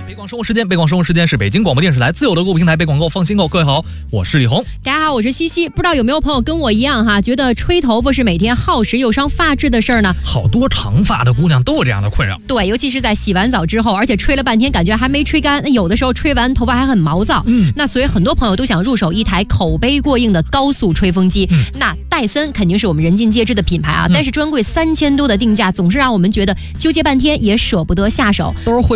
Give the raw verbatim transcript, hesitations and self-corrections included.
北广生活时间，北广生活时间是北京广播电视台自有的购物平台，北广购放心购。各位好，我是李红。 大家好，我是西西。不知道有没有朋友跟我一样哈，觉得吹头发是每天耗时又伤发质的事儿呢？ 好多长发的姑娘都有这样的困扰。 对，尤其是在洗完澡之后，而且吹了半天，感觉还没吹干，那有的时候吹完头发还很毛躁。嗯，那所以很多朋友都想入手一台口碑过硬的高速吹风机。嗯，那戴森肯定是我们人尽皆知的品牌啊，嗯、但是专柜三千多的定价，总是让我们觉得纠结半天也舍不得下手。 都是会